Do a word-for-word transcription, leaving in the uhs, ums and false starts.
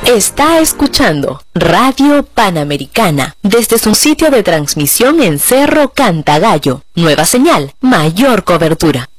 Está escuchando Radio Panamericana desde su sitio de transmisión en Cerro Cantagallo. Nueva señal, mayor cobertura.